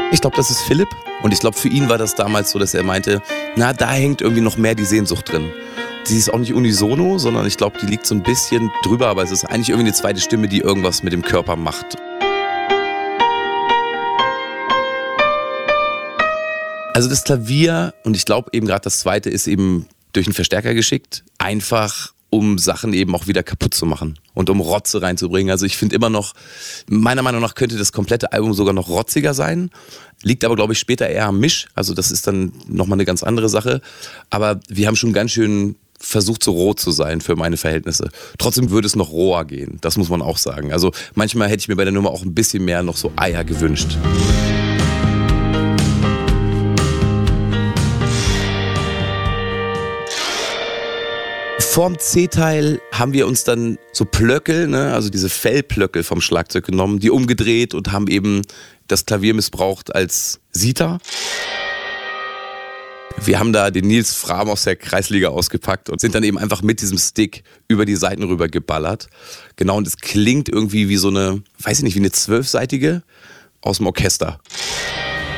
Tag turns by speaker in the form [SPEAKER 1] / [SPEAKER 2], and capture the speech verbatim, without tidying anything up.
[SPEAKER 1] Ich glaube, das ist Philipp. Und ich glaube, für ihn war das damals so, dass er meinte, na, da hängt irgendwie noch mehr die Sehnsucht drin. Die ist auch nicht unisono, sondern ich glaube, die liegt so ein bisschen drüber, aber es ist eigentlich irgendwie eine zweite Stimme, die irgendwas mit dem Körper macht. Also das Klavier, und ich glaube eben gerade das zweite, ist eben durch einen Verstärker geschickt, einfach um Sachen eben auch wieder kaputt zu machen und um Rotze reinzubringen. Also ich finde immer noch, meiner Meinung nach könnte das komplette Album sogar noch rotziger sein, liegt aber, glaube ich, später eher am Misch, also das ist dann nochmal eine ganz andere Sache, aber wir haben schon ganz schön versucht, so roh zu sein für meine Verhältnisse. Trotzdem würde es noch roher gehen, das muss man auch sagen. Also manchmal hätte ich mir bei der Nummer auch ein bisschen mehr noch so Eier gewünscht. Vorm C-Teil haben wir uns dann so Plöckel, ne, also diese Fellplöckel vom Schlagzeug genommen, die umgedreht und haben eben das Klavier missbraucht als Sita. Wir haben da den Nils Frahm aus der Kreisliga ausgepackt und sind dann eben einfach mit diesem Stick über die Seiten rüber geballert. Genau, und es klingt irgendwie wie so eine, weiß ich nicht, wie eine zwölfseitige aus dem Orchester.